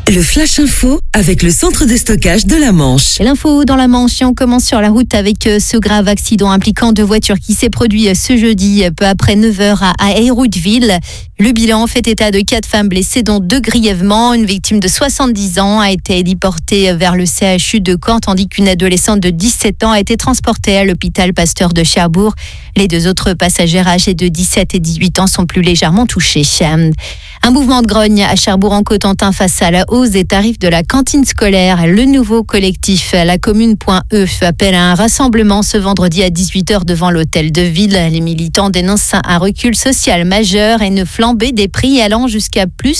Le Flash Info avec le centre de stockage de la Manche. Et l'info dans la Manche, et on commence sur la route avec ce grave accident impliquant deux voitures qui s'est produit ce jeudi peu après 9h à Hérouville. Le bilan fait état de 4 femmes blessées dont 2 grièvement. Une victime de 70 ans a été héliportée vers le CHU de Caen tandis qu'une adolescente de 17 ans a été transportée à l'hôpital Pasteur de Cherbourg. Les 2 autres passagères âgées de 17 et 18 ans sont plus légèrement touchées. Un mouvement de grogne à Cherbourg-en-Cotentin face à la hausse des tarifs de la cantine scolaire. Le nouveau collectif La Commune.E appelle à un rassemblement ce vendredi à 18h devant l'hôtel de ville. Les militants dénoncent un recul social majeur et une flambée des prix allant jusqu'à plus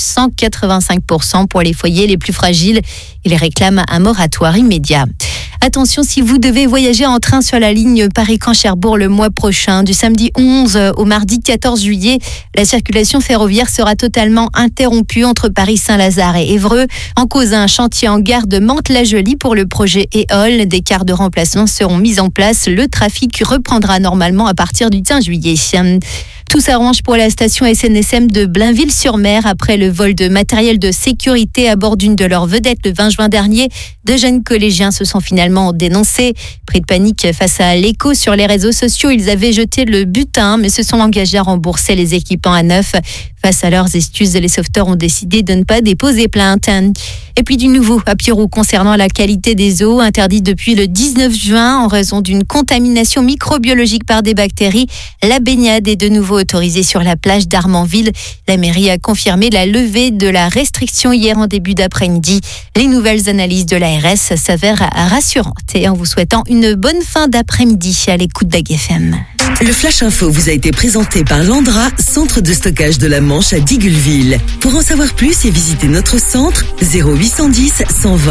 185% pour les foyers les plus fragiles. Ils réclament un moratoire immédiat. Attention, si vous devez voyager en train sur la ligne Paris-Caen-Cherbourg le mois prochain, du samedi 11 au mardi 14 juillet, la circulation ferroviaire sera totalement interrompue entre Paris-Saint-Lazare et Évreux. En cause un chantier en gare de Mantes-la-Jolie pour le projet EOL. Des cars de remplacement seront mis en place. Le trafic reprendra normalement à partir du 15 juillet. Tout s'arrange pour la station SNSM de Blainville-sur-Mer après le vol de matériel de sécurité à bord d'une de leurs vedettes le 20 juin dernier. 2 jeunes collégiens se sont finalement dénoncés. Pris de panique face à l'écho sur les réseaux sociaux, ils avaient jeté le butin mais se sont engagés à rembourser les équipements à neuf. Face à leurs excuses, les sauveteurs ont décidé de ne pas déposer plainte. Et puis du nouveau à Pierrot concernant la qualité des eaux, interdite depuis le 19 juin en raison d'une contamination microbiologique par des bactéries. La baignade est de nouveau autorisée sur la plage d'Armanville. La mairie a confirmé la levée de la restriction hier en début d'après-midi. Les nouvelles analyses de l'ARS s'avèrent rassurantes et en vous souhaitant une bonne fin d'après-midi à l'écoute d'AGFM. Le Flash Info vous a été présenté par Landra, centre de stockage de la Manche à Digueulville. Pour en savoir plus et visiter notre centre, 0810 120